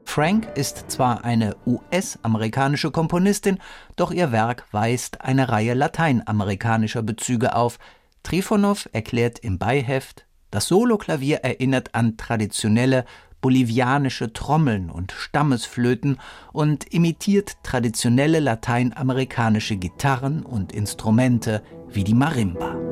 Frank ist zwar eine US-amerikanische Komponistin, doch ihr Werk weist eine Reihe lateinamerikanischer Bezüge auf. Trifonow erklärt im Beiheft: Das Soloklavier erinnert an traditionelle bolivianische Trommeln und Stammesflöten und imitiert traditionelle lateinamerikanische Gitarren und Instrumente wie die Marimba.